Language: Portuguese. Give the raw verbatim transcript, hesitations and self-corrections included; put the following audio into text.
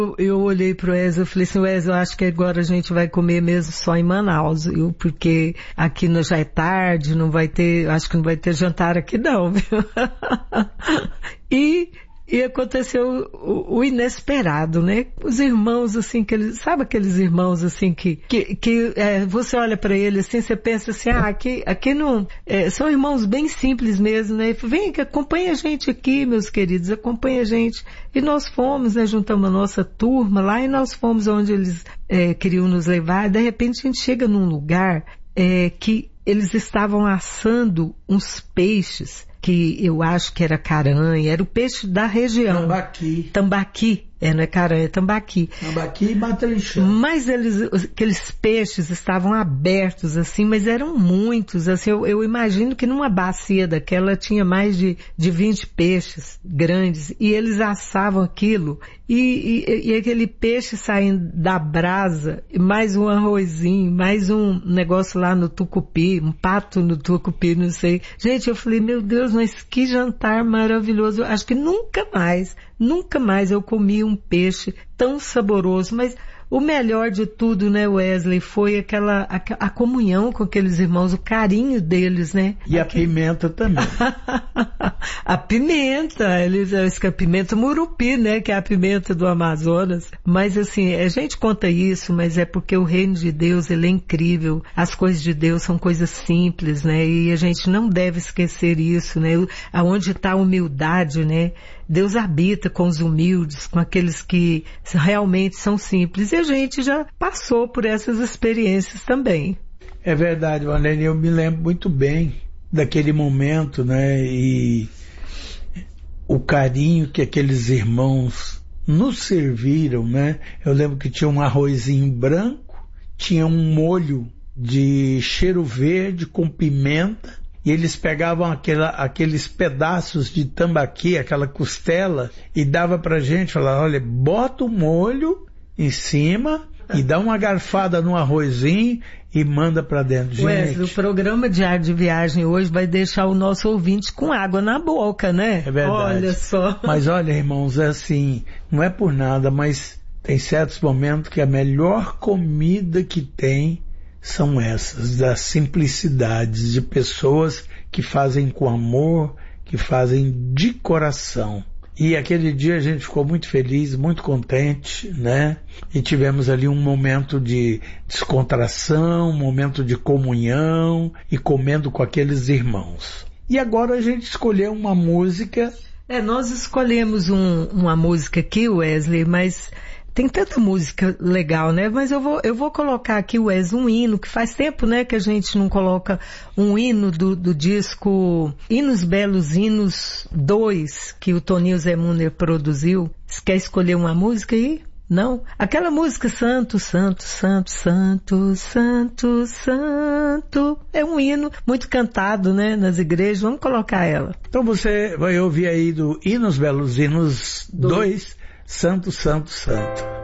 Eu, eu olhei pro Wesley e falei assim, Wesley, eu acho que agora a gente vai comer mesmo só em Manaus, viu? Porque aqui no, já é tarde, não vai ter, acho que não vai ter jantar aqui não, viu? e... E aconteceu o, o inesperado, né? Os irmãos, assim, que eles, sabe aqueles irmãos, assim, que, que, que é, você olha para eles, assim, você pensa assim, ah, aqui, aqui não, é, são irmãos bem simples mesmo, né? Vem, acompanha a gente aqui, meus queridos, acompanha a gente. E nós fomos, né, juntamos a nossa turma lá e nós fomos onde eles é, queriam nos levar. De repente a gente chega num lugar é, que eles estavam assando uns peixes, que eu acho que era caranha, era o peixe da região. Tambaqui. Tambaqui. É, não é caranha, é tambaqui. Tambaqui e matrinchã. Mas eles, aqueles peixes estavam abertos, assim, mas eram muitos, assim, eu, eu imagino que numa bacia daquela tinha mais de, de vinte peixes grandes, e eles assavam aquilo, e, e, e aquele peixe saindo da brasa, mais um arrozinho, mais um negócio lá no tucupi, um pato no tucupi, não sei. Gente, eu falei, meu Deus, mas que jantar maravilhoso, eu acho que nunca mais, nunca mais eu comi um peixe tão saboroso, mas o melhor de tudo, né, Wesley, foi aquela, a, a comunhão com aqueles irmãos, o carinho deles, né? E a pimenta também. A pimenta, eles, a pimenta murupi, né, que é a pimenta do Amazonas. Mas assim, a gente conta isso, mas é porque o reino de Deus, ele é incrível. As coisas de Deus são coisas simples, né? E a gente não deve esquecer isso, né? Aonde está a humildade, né? Deus habita com os humildes, com aqueles que realmente são simples. E a gente já passou por essas experiências também. É verdade, Marlene, eu me lembro muito bem daquele momento, né? E o carinho que aqueles irmãos nos serviram, né? Eu lembro que tinha um arrozinho branco, tinha um molho de cheiro verde com pimenta, e eles pegavam aquela, aqueles pedaços de tambaqui, aquela costela, e dava pra gente, falava, olha, bota o molho em cima e dá uma garfada no arrozinho e manda pra dentro. Gente, Wesley, o programa Diário de Viagem hoje vai deixar o nosso ouvinte com água na boca, né? É verdade. Olha só. Mas olha, irmãos, é assim, não é por nada, mas tem certos momentos que a melhor comida que tem são essas, das simplicidades de pessoas que fazem com amor, que fazem de coração. E aquele dia a gente ficou muito feliz, muito contente, né? E tivemos ali um momento de descontração, um momento de comunhão e comendo com aqueles irmãos. E agora a gente escolheu uma música. É, nós escolhemos um, uma música aqui, Wesley, mas tem tanta música legal, né? Mas eu vou, eu vou colocar aqui, Wes, um hino, que faz tempo, né, que a gente não coloca um hino do, do disco Hinos Belos Hinos dois, que o Toninho Zé Muner produziu. Você quer escolher uma música aí? Não? Aquela música Santo, Santo, Santo, Santo, Santo, Santo. É um hino muito cantado, né, nas igrejas. Vamos colocar ela. Então você vai ouvir aí do Hinos Belos Hinos dois, Santo, Santo, Santo.